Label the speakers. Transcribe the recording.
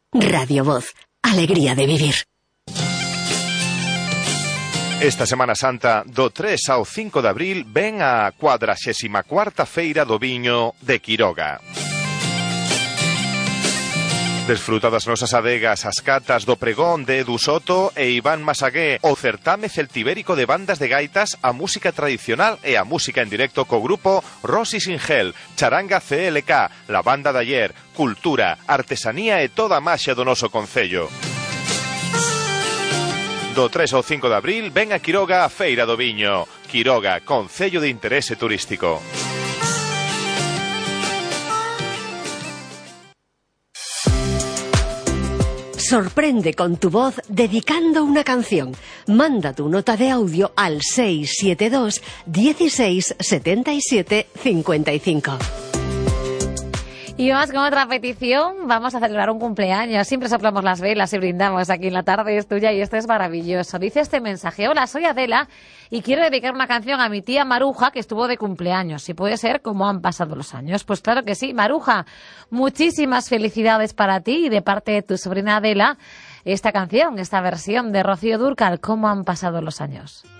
Speaker 1: Radio Voz, alegría de vivir.
Speaker 2: Esta Semana Santa, do 3 ao 5 de abril, ven a 44ª Feira do Viño de Quiroga. Desfruta das nosas adegas, as catas do pregón de Edu Soto e Iván Masagué, o certame celtibérico de bandas de gaitas, a música tradicional e a música en directo co grupo Rosy Singel, Charanga CLK, la banda de ayer, cultura, artesanía e toda a maxia do noso concello. Do 3 ao 5 de abril, ven a Quiroga a Feira do Viño. Quiroga, concello de interese turístico.
Speaker 1: Sorprende con tu voz dedicando una canción. Manda tu nota de audio al 672 16 77 55.
Speaker 3: Y vamos con otra petición, vamos a celebrar un cumpleaños, siempre soplamos las velas y brindamos aquí en La Tarde es Tuya y esto es maravilloso. Dice este mensaje: hola, soy Adela y quiero dedicar una canción a mi tía Maruja que estuvo de cumpleaños. Si puede ser, ¿cómo han pasado los años? Pues claro que sí, Maruja, muchísimas felicidades para ti y de parte de tu sobrina Adela, esta canción, esta versión de Rocío Dúrcal, ¿cómo han pasado los años?